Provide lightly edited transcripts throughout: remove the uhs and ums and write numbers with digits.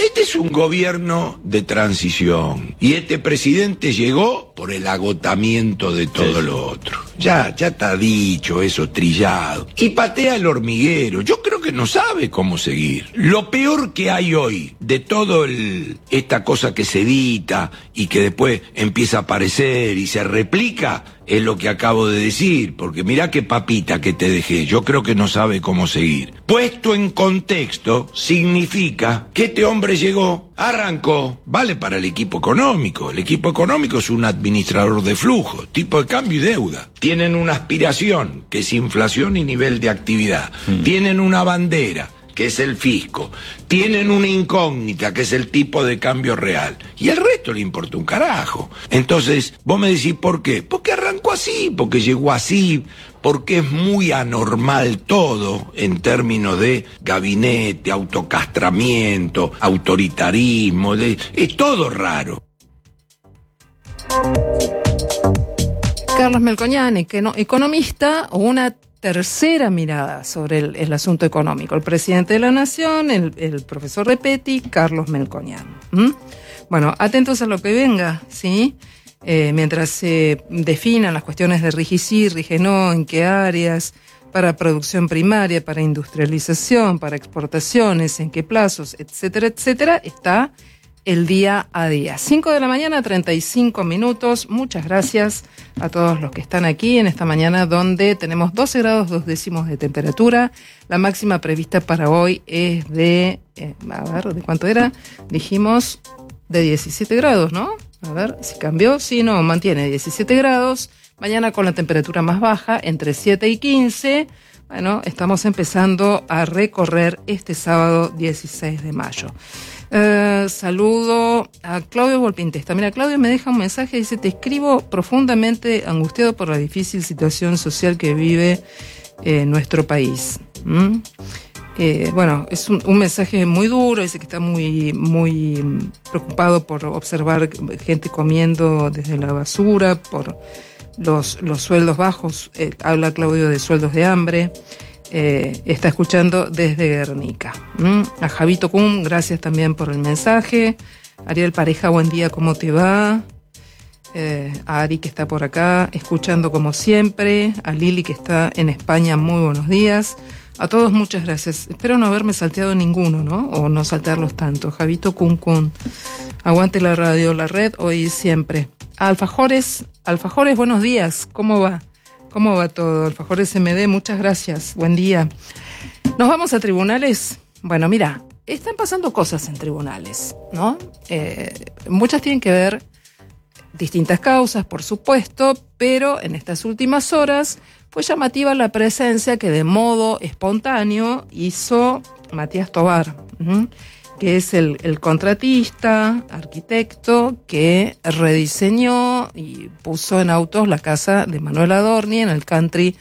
Este es un gobierno de transición y este presidente llegó por el agotamiento de todo lo otro. Ya está dicho, eso trillado. Y patea el hormiguero. Yo creo que no sabe cómo seguir. Lo peor que hay hoy de todo esta cosa que se edita y que después empieza a aparecer y se replica es lo que acabo de decir, porque mirá qué papita que te dejé, yo creo que no sabe cómo seguir. Puesto en contexto, significa que este hombre llegó, arrancó, vale para el equipo económico. El equipo económico es un administrador de flujo, tipo de cambio y deuda. Tienen una aspiración, que es inflación y nivel de actividad. Tienen una bandera, que es el fisco. Tienen una incógnita, que es el tipo de cambio real. Y el resto le importa un carajo. Entonces, vos me decís, ¿por qué? Porque arrancó así, porque llegó así, porque es muy anormal todo en términos de gabinete, autocastramiento, autoritarismo, es todo raro. Carlos Melconian, economista, una tercera mirada sobre el asunto económico. El presidente de la Nación, el profesor Repetti, Carlos Melconian. Bueno, atentos a lo que venga, ¿sí? Mientras se definan las cuestiones de rige sí, rige no, en qué áreas, para producción primaria, para industrialización, para exportaciones, en qué plazos, etcétera, etcétera, está el día a día. 5 de la mañana, 35 minutos. Muchas gracias a todos los que están aquí en esta mañana donde tenemos 12 grados 2 décimos de temperatura. La máxima prevista para hoy es de, ¿de cuánto era? Dijimos de 17 grados, ¿no? A ver si cambió. Sí, no, mantiene 17 grados. Mañana con la temperatura más baja, entre 7 y 15. Bueno, estamos empezando a recorrer este sábado 16 de mayo. Saludo a Claudio Volpintesta. Mira, Claudio me deja un mensaje, dice: te escribo profundamente angustiado por la difícil situación social que vive nuestro país. Bueno, es un mensaje muy duro, dice que está muy preocupado por observar gente comiendo desde la basura, por los sueldos bajos. Habla Claudio de sueldos de hambre. Está escuchando desde Guernica. A Javito Cum, gracias también por el mensaje. Ariel Pareja, buen día, ¿cómo te va? A Ari, que está por acá, escuchando como siempre. A Lili, que está en España, muy buenos días. A todos muchas gracias. Espero no haberme salteado ninguno, ¿no? O no saltearlos tanto. Javito Cum, aguante la radio, la red, hoy y siempre. A Alfajores, buenos días, ¿cómo va? ¿Cómo va todo? Alfajores MD, muchas gracias. Buen día. ¿Nos vamos a tribunales? Bueno, mira, están pasando cosas en tribunales, ¿no? Muchas tienen que ver, distintas causas, por supuesto, pero en estas últimas horas fue llamativa la presencia que de modo espontáneo hizo Matías Tovar, que es el contratista, arquitecto, que rediseñó y puso en autos la casa de Manuel Adorni en el country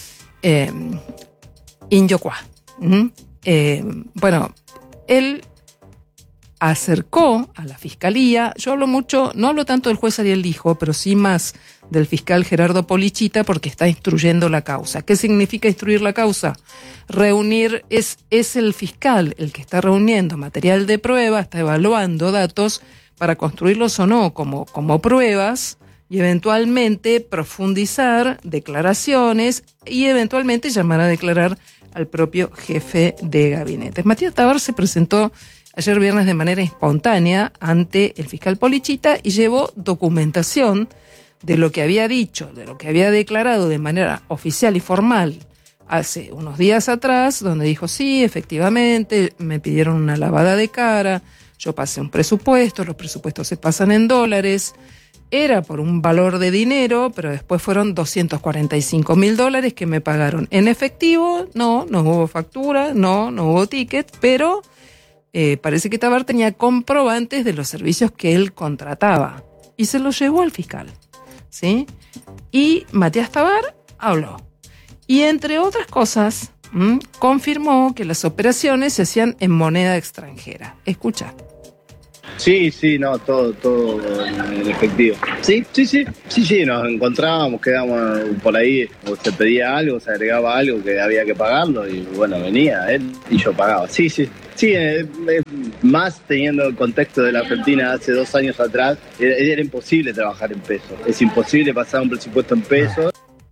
Inyocuá. Bueno, él acercó a la fiscalía. Yo no hablo tanto del juez Ariel Lijo, pero sí más del fiscal Gerardo Polichita, porque está instruyendo la causa. ¿Qué significa instruir la causa? Reunir, es el fiscal el que está reuniendo material de prueba, está evaluando datos para construirlos o no como pruebas y eventualmente profundizar declaraciones y eventualmente llamar a declarar al propio jefe de gabinete. Matías Tovar se presentó ayer viernes de manera espontánea ante el fiscal Polichita y llevó documentación de lo que había dicho, de lo que había declarado de manera oficial y formal hace unos días atrás, donde dijo: sí, efectivamente, me pidieron una lavada de cara, yo pasé un presupuesto, los presupuestos se pasan en dólares, era por un valor de dinero, pero después fueron $245.000 que me pagaron en efectivo, no hubo factura, no hubo ticket, pero parece que Tovar tenía comprobantes de los servicios que él contrataba y se los llevó al fiscal, ¿sí? Y Matías Tovar habló y, entre otras cosas, confirmó que las operaciones se hacían en moneda extranjera. Escucha. Sí, no, todo en efectivo. Sí, nos encontrábamos, quedamos por ahí, o se pedía algo, se agregaba algo que había que pagarlo y bueno, venía él y yo pagaba. Sí, más teniendo el contexto de la Argentina hace 2 años atrás, era imposible trabajar en pesos. Es imposible pasar un presupuesto en pesos.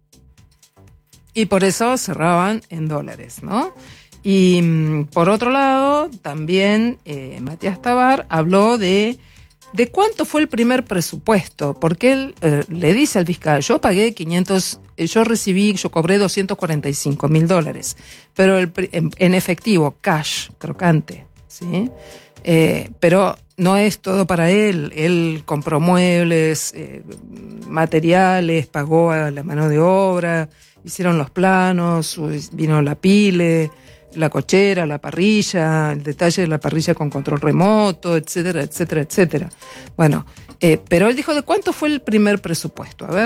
Y por eso cerraban en dólares, ¿no? Y por otro lado, también Matías Tabar habló de cuánto fue el primer presupuesto, porque él le dice al fiscal, yo pagué 500, yo cobré $245.000, pero en efectivo, cash, crocante, ¿sí? Pero no es todo para él compró muebles, materiales, pagó a la mano de obra, hicieron los planos, vino la pile, la cochera, la parrilla, el detalle de la parrilla con control remoto, etcétera, etcétera, etcétera. Bueno, pero él dijo de cuánto fue el primer presupuesto, a ver.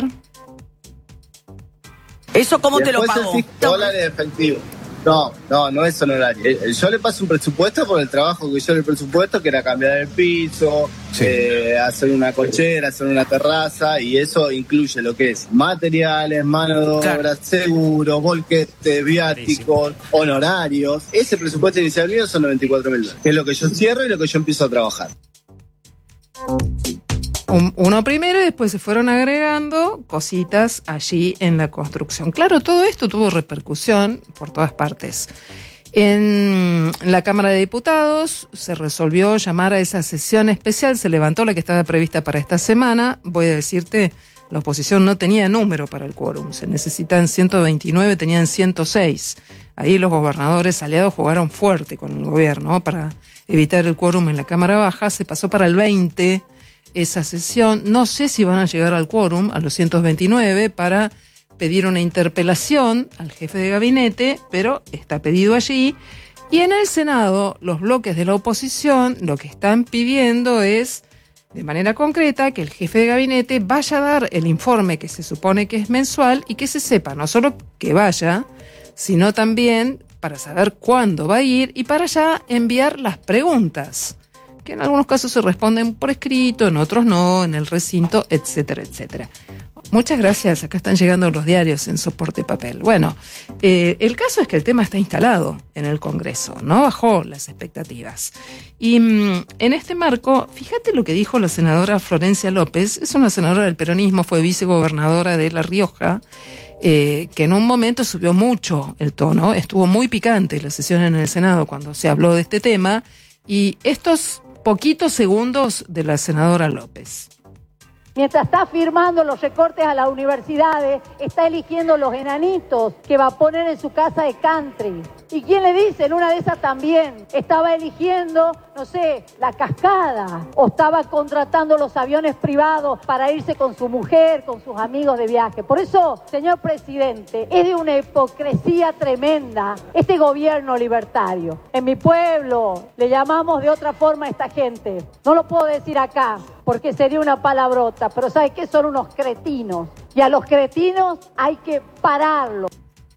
¿Eso cómo te lo pagó? Dólares efectivos. No es honorario. Yo le paso un presupuesto por el trabajo que yo en el presupuesto, que era cambiar el piso, hacer una cochera, hacer una terraza, y eso incluye lo que es materiales, mano de obra, seguro, volquetes, viáticos, honorarios. Ese presupuesto inicial mío son $94.000, que es lo que yo cierro y lo que yo empiezo a trabajar. Uno primero y después se fueron agregando cositas allí en la construcción. Claro, todo esto tuvo repercusión por todas partes. En la Cámara de Diputados se resolvió llamar a esa sesión especial, se levantó la que estaba prevista para esta semana. Voy a decirte, la oposición no tenía número para el quórum, se necesitan 129, tenían 106. Ahí los gobernadores aliados jugaron fuerte con el gobierno para evitar el quórum en la Cámara Baja, se pasó para el 20 esa sesión. No sé si van a llegar al quórum, a los 129, para pedir una interpelación al jefe de gabinete, pero está pedido allí. Y en el Senado, los bloques de la oposición lo que están pidiendo es, de manera concreta, que el jefe de gabinete vaya a dar el informe que se supone que es mensual y que se sepa, no solo que vaya, sino también para saber cuándo va a ir y para ya enviar las preguntas, que en algunos casos se responden por escrito, en otros no, en el recinto, etcétera, etcétera. Muchas gracias, acá están llegando los diarios en soporte papel. Bueno, el caso es que el tema está instalado en el Congreso, no bajó las expectativas. Y en este marco, fíjate lo que dijo la senadora Florencia López, es una senadora del peronismo, fue vicegobernadora de La Rioja, que en un momento subió mucho el tono, estuvo muy picante la sesión en el Senado cuando se habló de este tema, y estos poquitos segundos de la senadora López. Mientras está firmando los recortes a las universidades, está eligiendo los enanitos que va a poner en su casa de country. ¿Y quién le dice? En una de esas también estaba eligiendo, no sé, la cascada, o estaba contratando los aviones privados para irse con su mujer, con sus amigos de viaje. Por eso, señor presidente, es de una hipocresía tremenda este gobierno libertario. En mi pueblo le llamamos de otra forma a esta gente. No lo puedo decir acá, porque sería una palabrota, pero ¿sabe qué? Son unos cretinos. Y a los cretinos hay que pararlos.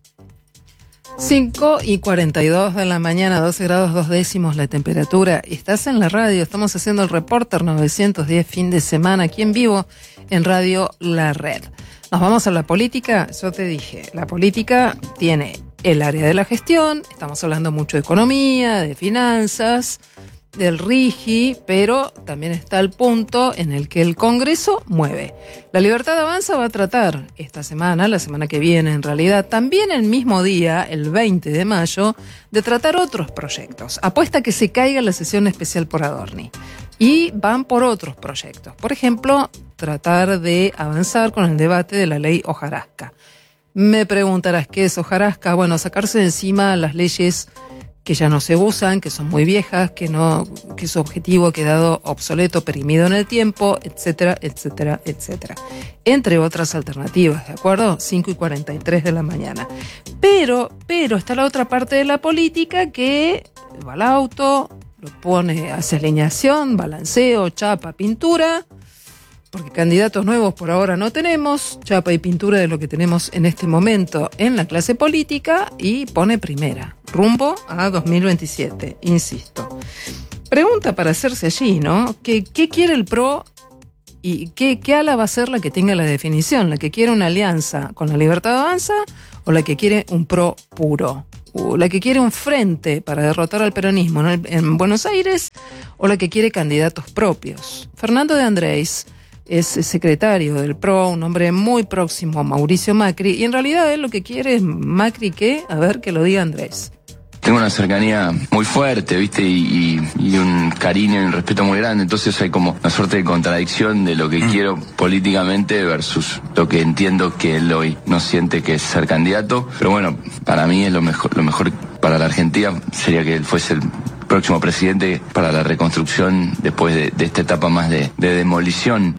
5:42 de la mañana, 12 grados 2 décimos la temperatura. Estás en la radio, estamos haciendo el Reporter 910 fin de semana aquí en vivo en Radio La Red. Nos vamos a la política. Yo te dije, la política tiene el área de la gestión, estamos hablando mucho de economía, de finanzas, del RIGI, pero también está el punto en el que el Congreso mueve. La Libertad Avanza va a tratar esta semana, la semana que viene en realidad, también el mismo día, el 20 de mayo, de tratar otros proyectos. Apuesta que se caiga la sesión especial por Adorni. Y van por otros proyectos. Por ejemplo, tratar de avanzar con el debate de la ley hojarasca. Me preguntarás, ¿qué es hojarasca? Bueno, sacarse de encima las leyes que ya no se usan, que son muy viejas, que su objetivo ha quedado obsoleto, perimido en el tiempo, etcétera, etcétera, etcétera. Entre otras alternativas, ¿de acuerdo? 5:43 de la mañana. Pero está la otra parte de la política que va al auto, lo pone, hace alineación, balanceo, chapa, pintura, porque candidatos nuevos por ahora no tenemos, chapa y pintura de lo que tenemos en este momento en la clase política, y pone primera, rumbo a 2027, insisto. Pregunta para hacerse allí, ¿no? ¿Qué quiere el PRO y qué ala va a ser la que tenga la definición? ¿La que quiere una alianza con la Libertad Avanza o la que quiere un PRO puro? la que quiere un frente para derrotar al peronismo en Buenos Aires o la que quiere candidatos propios. Fernando de Andrés es secretario del PRO, un hombre muy próximo a Mauricio Macri, y en realidad él lo que quiere es Macri que, a ver, que lo diga Andrés. Tengo una cercanía muy fuerte, ¿viste? Y un cariño y un respeto muy grande. Entonces hay como una suerte de contradicción de lo que quiero políticamente versus lo que entiendo que él hoy no siente que es ser candidato. Pero bueno, para mí es lo mejor para la Argentina sería que él fuese el próximo presidente para la reconstrucción después de esta etapa más de demolición.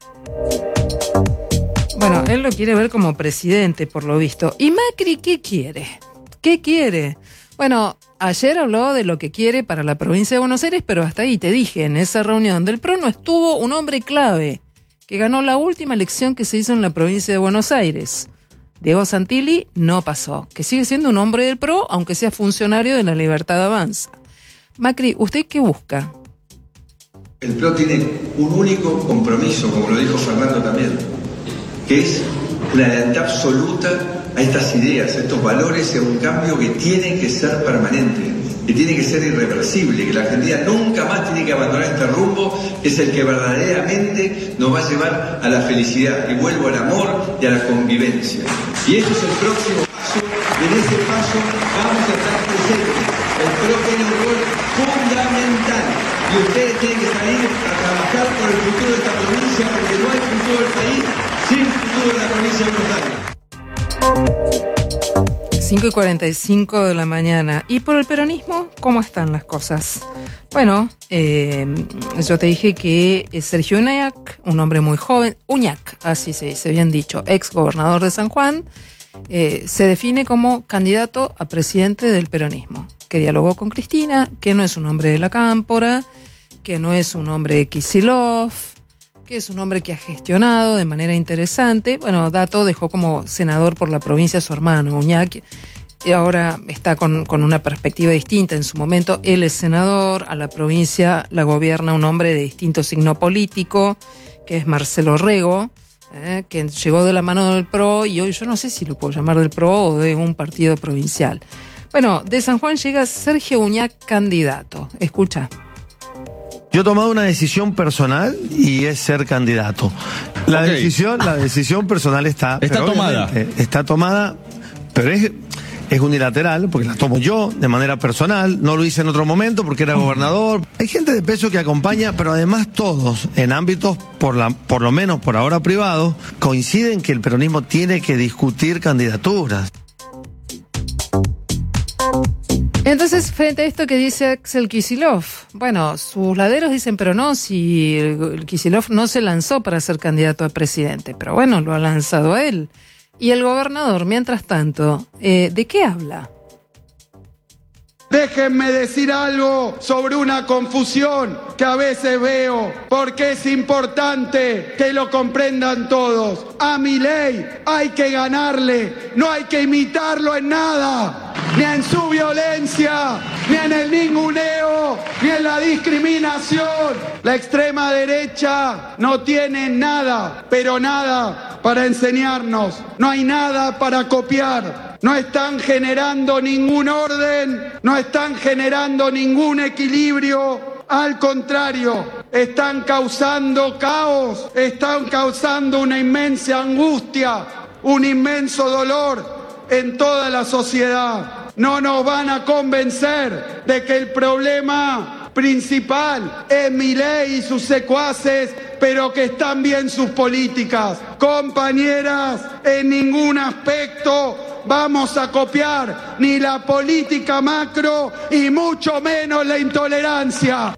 Bueno, él lo quiere ver como presidente, por lo visto. ¿Y Macri qué quiere? ¿Qué quiere? Bueno, ayer habló de lo que quiere para la provincia de Buenos Aires, pero hasta ahí te dije, en esa reunión del PRO no estuvo un hombre clave que ganó la última elección que se hizo en la provincia de Buenos Aires. Diego Santilli no pasó, que sigue siendo un hombre del PRO, aunque sea funcionario de la Libertad Avanza. Macri, ¿usted qué busca? El PRO tiene un único compromiso, como lo dijo Fernando también, que es la lealtad absoluta a estas ideas, a estos valores, a un cambio que tiene que ser permanente, que tiene que ser irreversible, que la Argentina nunca más tiene que abandonar este rumbo, que es el que verdaderamente nos va a llevar a la felicidad, y vuelvo al amor y a la convivencia. Y este es el próximo paso, y en ese paso vamos a estar presentes. El PRO tiene un rol fundamental, y ustedes tienen que salir a trabajar por el futuro de esta provincia, porque no hay futuro del país sin futuro de la provincia de Buenos Aires. 5:45 de la mañana. ¿Y por el peronismo cómo están las cosas? Bueno, yo te dije que Sergio Uñac, un hombre muy joven, Uñac, así se dice, bien dicho, ex gobernador de San Juan, se define como candidato a presidente del peronismo, que dialogó con Cristina, que no es un hombre de la Cámpora, que no es un hombre de Kicillof, que es un hombre que ha gestionado de manera interesante. Bueno, Dato dejó como senador por la provincia a su hermano, Uñac, y ahora está con una perspectiva distinta. En su momento, él es senador, a la provincia la gobierna un hombre de distinto signo político, que es Marcelo Rego, que llegó de la mano del PRO, y hoy yo no sé si lo puedo llamar del PRO o de un partido provincial. Bueno, de San Juan llega Sergio Uñac, candidato. Escucha. Yo he tomado una decisión personal y es ser candidato. La decisión personal está tomada. Está tomada, pero es unilateral, porque la tomo yo de manera personal. No lo hice en otro momento porque era gobernador. Hay gente de peso que acompaña, pero además todos, en ámbitos, por lo menos por ahora privados, coinciden que el peronismo tiene que discutir candidaturas. Entonces, frente a esto que dice Axel Kicillof, bueno, sus laderos dicen, pero no, si el Kicillof no se lanzó para ser candidato a presidente, pero bueno, lo ha lanzado a él. Y el gobernador, mientras tanto, ¿de qué habla? Déjenme decir algo sobre una confusión que a veces veo, porque es importante que lo comprendan todos. A Milei hay que ganarle, no hay que imitarlo en nada, ni en su violencia, ni en el ninguneo, ni en la discriminación. La extrema derecha no tiene nada, pero nada para enseñarnos, no hay nada para copiar. No están generando ningún orden, no están generando ningún equilibrio. Al contrario, están causando caos, están causando una inmensa angustia, un inmenso dolor en toda la sociedad. No nos van a convencer de que el problema principal es Milei y sus secuaces, pero que están bien sus políticas. Compañeras, en ningún aspecto vamos a copiar ni la política macro y mucho menos la intolerancia.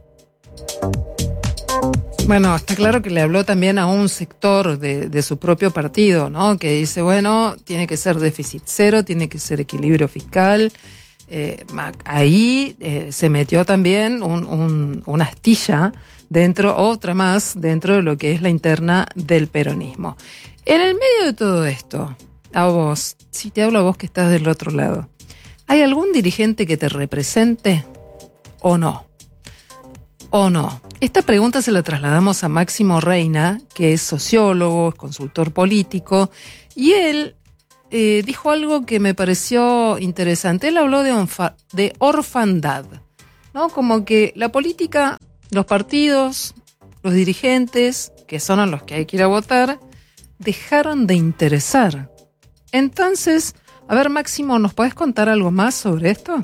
Bueno, está claro que le habló también a un sector de su propio partido, ¿no? Que dice, bueno, tiene que ser déficit cero, tiene que ser equilibrio fiscal. Ahí se metió también una astilla dentro, otra más, dentro de lo que es la interna del peronismo. En el medio de todo esto, a vos, si te hablo a vos que estás del otro lado, ¿hay algún dirigente que te represente o no? ¿O no? Esta pregunta se la trasladamos a Máximo Reina, que es sociólogo, es consultor político, y él dijo algo que me pareció interesante. Él habló de orfandad, ¿no? Como que la política, los partidos, los dirigentes, que son a los que hay que ir a votar, dejaron de interesar. Entonces, a ver, Máximo, ¿nos podés contar algo más sobre esto?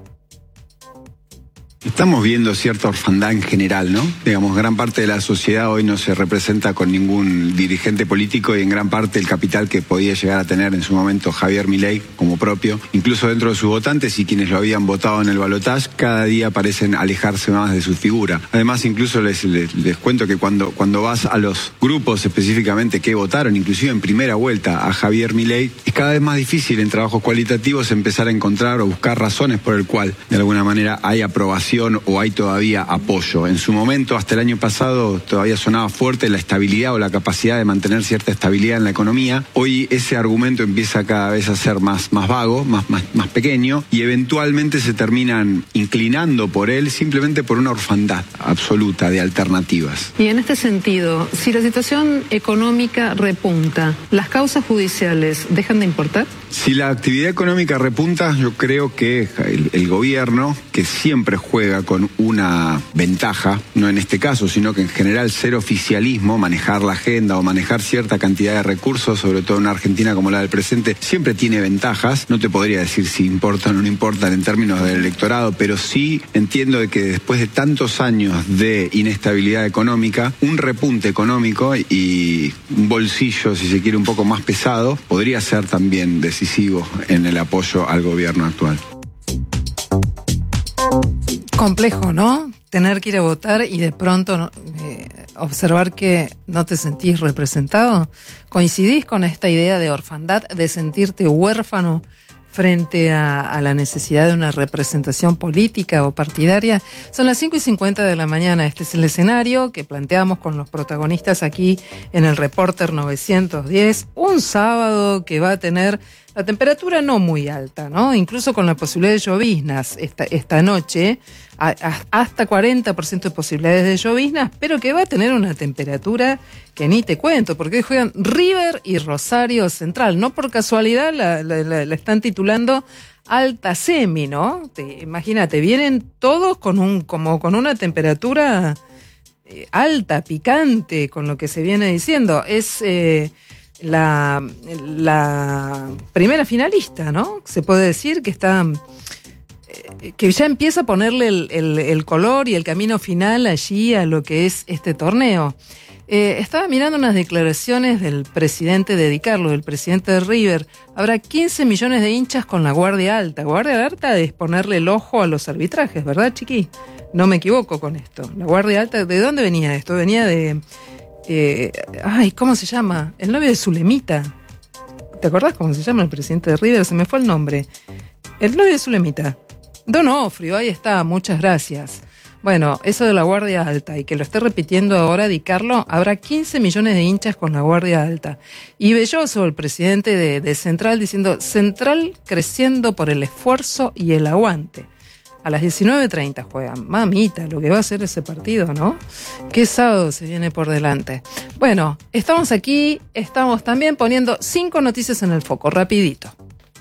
Estamos viendo cierta orfandad en general, ¿no? Digamos, gran parte de la sociedad hoy no se representa con ningún dirigente político y en gran parte el capital que podía llegar a tener en su momento Javier Milei como propio, incluso dentro de sus votantes y quienes lo habían votado en el balotaje, cada día parecen alejarse más de su figura. Además, incluso les cuento que cuando vas a los grupos específicamente que votaron, inclusive en primera vuelta a Javier Milei, es cada vez más difícil en trabajos cualitativos empezar a encontrar o buscar razones por el cual de alguna manera hay aprobación o hay todavía apoyo. En su momento, hasta el año pasado, todavía sonaba fuerte la estabilidad o la capacidad de mantener cierta estabilidad en la economía. Hoy ese argumento empieza cada vez a ser más vago, más pequeño, y eventualmente se terminan inclinando por él simplemente por una orfandad absoluta de alternativas. Y en este sentido, si la situación económica repunta, ¿las causas judiciales dejan de importar? Si la actividad económica repunta, yo creo que el gobierno, que siempre juega con una ventaja, no en este caso, sino que en general ser oficialismo, manejar la agenda o manejar cierta cantidad de recursos, sobre todo en una Argentina como la del presente, siempre tiene ventajas. No te podría decir si importan o no importan en términos del electorado, pero sí entiendo de que después de tantos años de inestabilidad económica, un repunte económico y un bolsillo, si se quiere, un poco más pesado, podría ser también decisivo en el apoyo al gobierno actual. Complejo, ¿no? Tener que ir a votar y de pronto observar que no te sentís representado. ¿Coincidís con esta idea de orfandad, de sentirte huérfano frente a la necesidad de una representación política o partidaria? Son las 5:50 de la mañana. Este es el escenario que planteamos con los protagonistas aquí en el Reporter 910. Un sábado que va a tener la temperatura no muy alta, ¿no? Incluso con la posibilidad de lloviznas esta noche, hasta 40% de posibilidades de lloviznas, pero que va a tener una temperatura que ni te cuento, porque hoy juegan River y Rosario Central. No por casualidad la están titulando alta semi, ¿no? Imagínate, vienen todos con una temperatura alta, picante, con lo que se viene diciendo. Es la primera finalista, ¿no? Se puede decir que está que ya empieza a ponerle el color y el camino final allí a lo que es este torneo. Estaba mirando unas declaraciones del presidente de Di Carlo, del presidente de River. Habrá 15 millones de hinchas con la guardia alta. Guardia alta es ponerle el ojo a los arbitrajes, ¿verdad, Chiqui? No me equivoco con esto. La guardia alta, ¿de dónde venía esto? Venía de... ¿cómo se llama? El novio de Zulemita. ¿Te acordás cómo se llama el presidente de River? Se me fue el nombre. El novio de Zulemita. Donofrio, ahí está, muchas gracias. Bueno, eso de la guardia alta, y que lo esté repitiendo ahora Di Carlo, habrá 15 millones de hinchas con la guardia alta. Y Belloso, el presidente de Central, diciendo, Central creciendo por el esfuerzo y el aguante. A las 19:30 juegan. Mamita, lo que va a ser ese partido, ¿no? Qué sábado se viene por delante. Bueno, estamos aquí, estamos también poniendo 5 noticias en el foco, rapidito.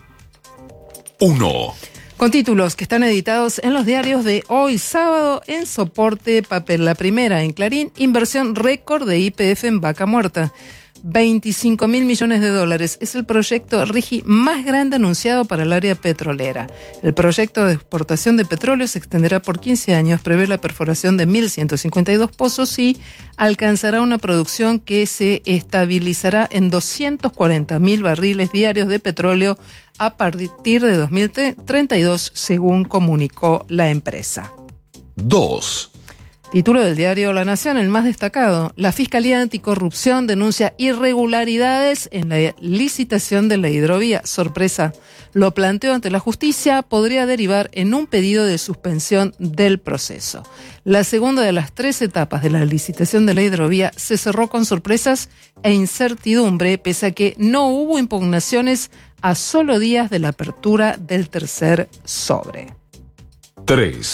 1. Con títulos que están editados en los diarios de hoy sábado en soporte papel. La primera en Clarín, inversión récord de YPF en Vaca Muerta. 25.000 millones de dólares. Es el proyecto RIGI más grande anunciado para el área petrolera. El proyecto de exportación de petróleo se extenderá por 15 años, prevé la perforación de 1.152 pozos y alcanzará una producción que se estabilizará en 240.000 barriles diarios de petróleo a partir de 2032, según comunicó la empresa. 2. Título del diario La Nación, el más destacado. La Fiscalía Anticorrupción denuncia irregularidades en la licitación de la hidrovía. Sorpresa. Lo planteó ante la justicia, podría derivar en un pedido de suspensión del proceso. La segunda de las 3 etapas de la licitación de la hidrovía se cerró con sorpresas e incertidumbre, pese a que no hubo impugnaciones a solo días de la apertura del tercer sobre. 3.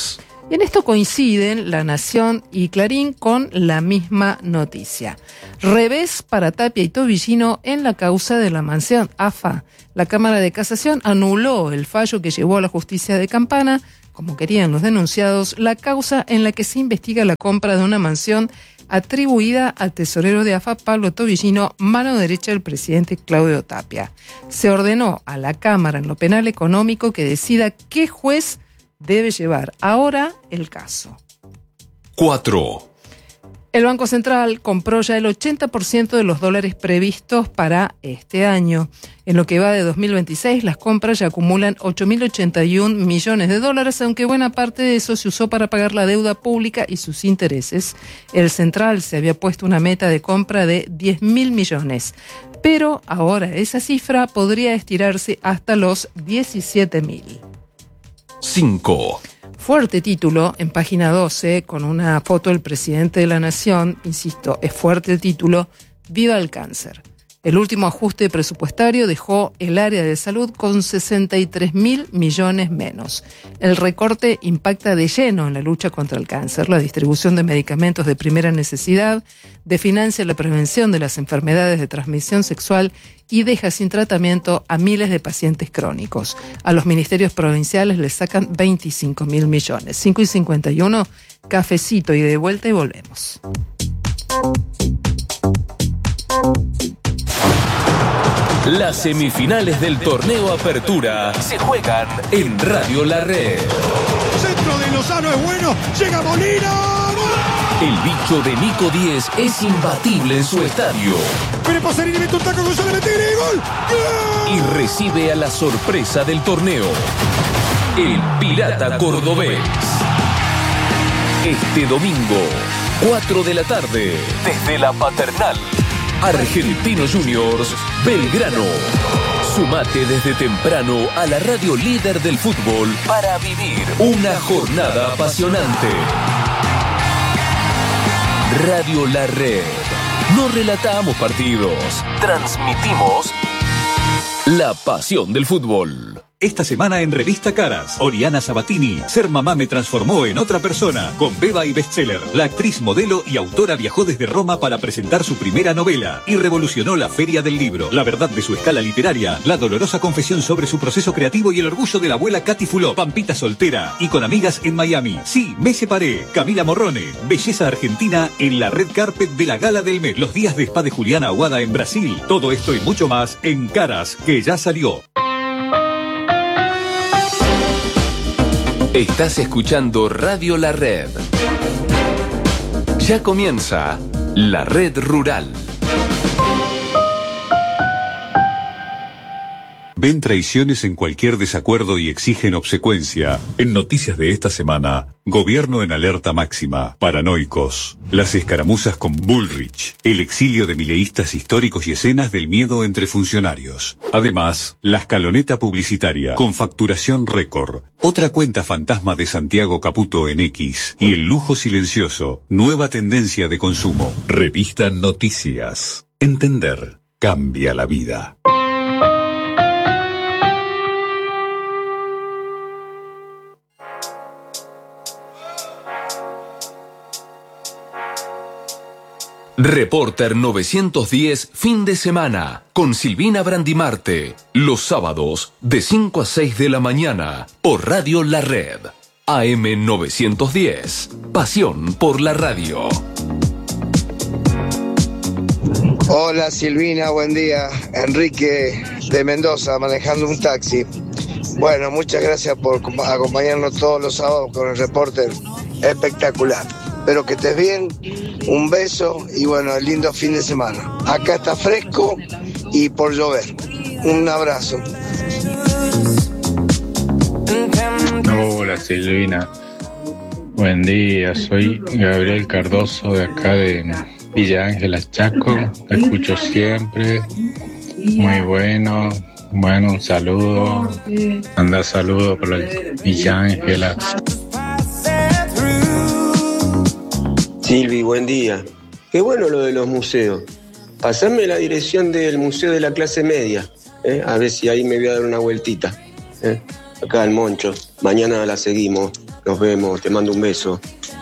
Y en esto coinciden La Nación y Clarín con la misma noticia. Revés para Tapia y Tobillino en la causa de la mansión AFA. La Cámara de Casación anuló el fallo que llevó a la justicia de Campana, como querían los denunciados, la causa en la que se investiga la compra de una mansión atribuida al tesorero de AFA, Pablo Tobillino, mano derecha del presidente Claudio Tapia. Se ordenó a la Cámara en lo penal económico que decida qué juez debe llevar ahora el caso. 4. El Banco Central compró ya el 80% de los dólares previstos para este año. En lo que va de 2026, las compras ya acumulan 8.081 millones de dólares, aunque buena parte de eso se usó para pagar la deuda pública y sus intereses. El Central se había puesto una meta de compra de 10.000 millones, pero ahora esa cifra podría estirarse hasta los 17.000. 5. Fuerte título en página 12 con una foto del presidente de la Nación. Insisto, es fuerte el título. Viva el cáncer. El último ajuste presupuestario dejó el área de salud con 63.000 millones menos. El recorte impacta de lleno en la lucha contra el cáncer, la distribución de medicamentos de primera necesidad, desfinancia la prevención de las enfermedades de transmisión sexual y deja sin tratamiento a miles de pacientes crónicos. A los ministerios provinciales les sacan 25.000 millones. 5:51, cafecito y de vuelta y volvemos. Las semifinales del torneo Apertura se juegan en Radio La Red. Centro de Lozano es bueno, llega Molina. El bicho de Nico Díez es imbatible en su estadio. Pero Pasarini mete un taco con González Tigre y gol. Y recibe a la sorpresa del torneo, el Pirata Cordobés. Este domingo, 4 de la tarde, desde la Paternal. Argentinos Juniors, Belgrano. Sumate desde temprano a la radio líder del fútbol para vivir una jornada apasionante. Radio La Red. No relatamos partidos, transmitimos la pasión del fútbol. Esta semana en Revista Caras, Oriana Sabatini, ser mamá me transformó en otra persona, con Beba y Bestseller. La actriz, modelo y autora viajó desde Roma para presentar su primera novela y revolucionó la Feria del Libro. La verdad de su escala literaria, la dolorosa confesión sobre su proceso creativo y el orgullo de la abuela Katy Fulop, Pampita soltera y con amigas en Miami. Sí, me separé. Camila Morrone, belleza argentina en la red carpet de la Gala del Met. Los días de spa de Juliana Aguada en Brasil. Todo esto y mucho más en Caras, que ya salió. Estás escuchando Radio La Red. Ya comienza La Red Rural. Ven traiciones en cualquier desacuerdo y exigen obsecuencia. En noticias de esta semana, gobierno en alerta máxima, paranoicos, las escaramuzas con Bullrich, el exilio de mileístas históricos y escenas del miedo entre funcionarios. Además, la escaloneta publicitaria con facturación récord, otra cuenta fantasma de Santiago Caputo en X y el lujo silencioso, nueva tendencia de consumo. Revista Noticias. Entender cambia la vida. Reporter 910, fin de semana, con Silvina Brandimarte, los sábados de 5 a 6 de la mañana, por Radio La Red, AM 910, pasión por la radio. Hola Silvina, buen día, Enrique de Mendoza, manejando un taxi. Bueno, muchas gracias por acompañarnos todos los sábados con el Reporter, espectacular. Espero que estés bien, un beso y bueno, lindo fin de semana. Acá está fresco y por llover. Un abrazo. Hola Silvina, buen día, soy Gabriel Cardoso de acá de Villa Ángela, Chaco. Te escucho siempre, muy bueno. Bueno, un saludo, anda saludo por la Villa Ángela. Silvi, buen día. Qué bueno lo de los museos. Pasame la dirección del Museo de la Clase Media, a ver si ahí me voy a dar una vueltita. Acá al Moncho. Mañana la seguimos. Nos vemos, te mando un beso.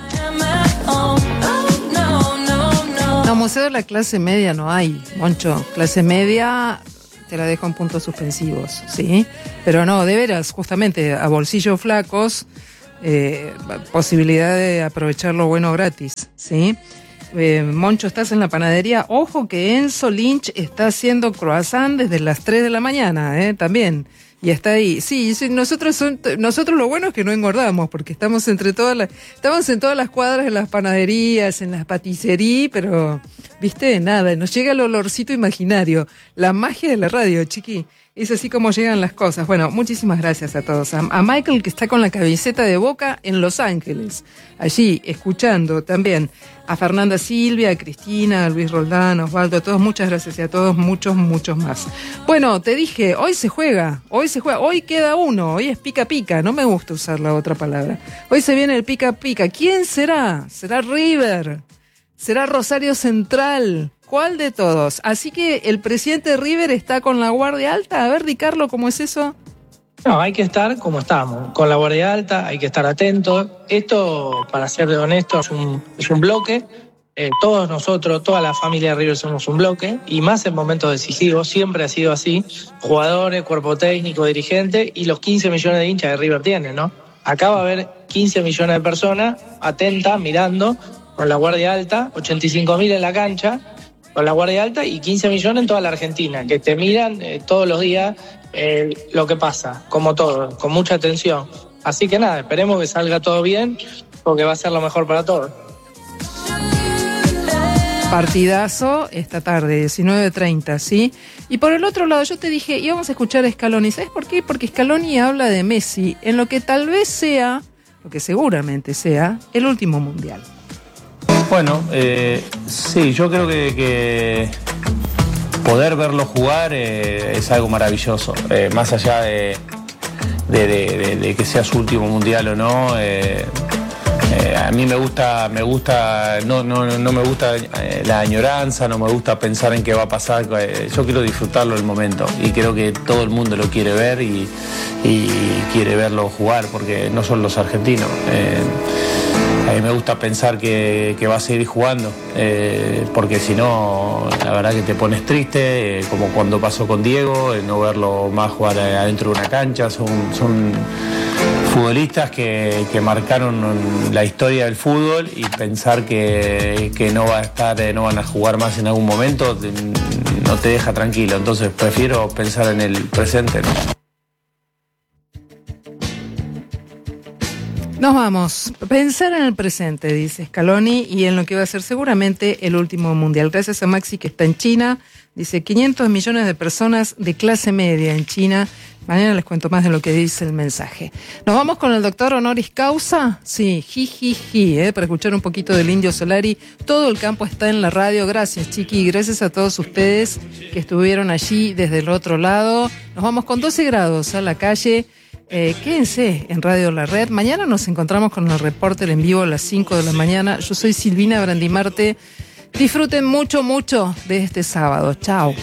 No, museo de la clase media no hay, Moncho. Clase media te la dejo en puntos suspensivos, ¿sí? Pero no, de veras, justamente a bolsillos flacos, posibilidad de aprovechar lo bueno gratis, ¿sí? Moncho, estás en la panadería. Ojo que Enzo Lynch está haciendo croissant desde las 3 de la mañana, también. Y está ahí. Sí, nosotros lo bueno es que no engordamos, porque estamos en todas las cuadras, en las panaderías, en las patisseries, pero, viste, nada, nos llega el olorcito imaginario. La magia de la radio, chiqui. Es así como llegan las cosas. Bueno, muchísimas gracias a todos. A Michael, que está con la camiseta de Boca en Los Ángeles, allí, escuchando también. A Fernanda Silvia, a Cristina, a Luis Roldán, a Osvaldo, a todos, muchas gracias y a todos, muchos más. Bueno, te dije, hoy se juega, hoy queda uno, hoy es pica pica, no me gusta usar la otra palabra. Hoy se viene el pica pica. ¿Quién será? ¿Será River? ¿Será Rosario Central? ¿Cuál de todos? Así que el presidente de River está con la guardia alta. A ver, Di Carlo, ¿cómo es eso? No, hay que estar como estamos, con la guardia alta, hay que estar atentos. Esto, para ser honesto, es un bloque. Todos nosotros, toda la familia de River somos un bloque, y más en momentos decisivos, siempre ha sido así. Jugadores, cuerpo técnico, dirigente, y los 15 millones de hinchas de River tienen, ¿no? Acá va a haber 15 millones de personas atentas, mirando, con la guardia alta, 85.000 en la cancha, con la guardia alta, y 15 millones en toda la Argentina, que te miran todos los días lo que pasa, como todo, con mucha atención. Así que nada, esperemos que salga todo bien, porque va a ser lo mejor para todos. Partidazo esta tarde, 19:30, ¿sí? Y por el otro lado, yo te dije, íbamos a escuchar a Scaloni. ¿Sabes por qué? Porque Scaloni habla de Messi en lo que tal vez sea, lo que seguramente sea, el último mundial. Bueno, sí, yo creo que poder verlo jugar es algo maravilloso. Más allá de que sea su último mundial o no, a mí no me gusta la añoranza, no me gusta pensar en qué va a pasar. Yo quiero disfrutarlo el momento, y creo que todo el mundo lo quiere ver y quiere verlo jugar, porque no son los argentinos. A mí me gusta pensar que va a seguir jugando, porque si no, la verdad que te pones triste, como cuando pasó con Diego, no verlo más jugar adentro de una cancha. Son futbolistas que marcaron la historia del fútbol, y pensar que no van a jugar más en algún momento no te deja tranquilo. Entonces prefiero pensar en el presente, ¿no? Nos vamos. Pensar en el presente, dice Scaloni, y en lo que va a ser seguramente el último mundial. Gracias a Maxi, que está en China. Dice 500 millones de personas de clase media en China. Mañana les cuento más de lo que dice el mensaje. Nos vamos con el doctor honoris causa. Sí, para escuchar un poquito del Indio Solari. Todo el campo está en la radio. Gracias, Chiqui. Gracias a todos ustedes que estuvieron allí desde el otro lado. Nos vamos con 12 grados a la calle. Quédense en Radio La Red. Mañana nos encontramos con el Repórter en vivo a las 5 de la mañana. Yo soy Silvina Brandimarte. Disfruten mucho de este sábado. Chao.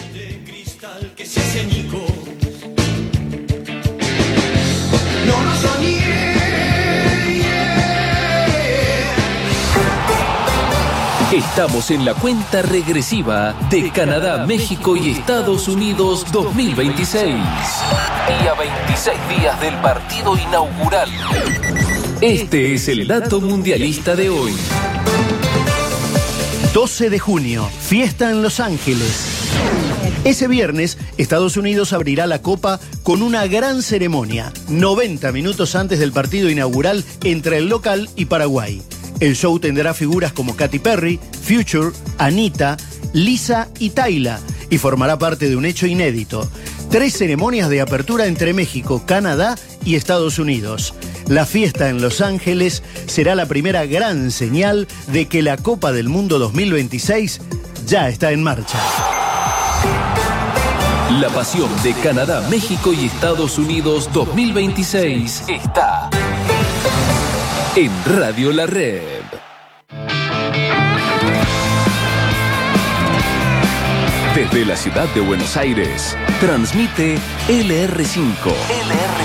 Estamos en la cuenta regresiva de Canadá, México y Estados Unidos 2026. Y a 26 días del partido inaugural. Este es el dato mundialista de hoy. 12 de junio, fiesta en Los Ángeles. Ese viernes, Estados Unidos abrirá la Copa con una gran ceremonia, 90 minutos antes del partido inaugural entre el local y Paraguay. El show tendrá figuras como Katy Perry, Future, Anita, Lisa y Tayla, y formará parte de un hecho inédito. 3 ceremonias de apertura entre México, Canadá y Estados Unidos. La fiesta en Los Ángeles será la primera gran señal de que la Copa del Mundo 2026 ya está en marcha. La pasión de Canadá, México y Estados Unidos 2026 está en Radio La Red. Desde la ciudad de Buenos Aires, transmite LR5.